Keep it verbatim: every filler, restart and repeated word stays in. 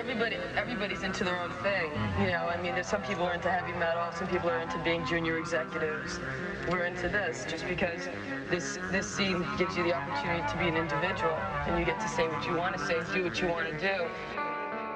everybody, everybody's into their own thing. You know, I mean, there's some people are into heavy metal, some people are into being junior executives. We're into this just because this this scene gives you the opportunity to be an individual, and you get to say what you want to say, do what you want to do.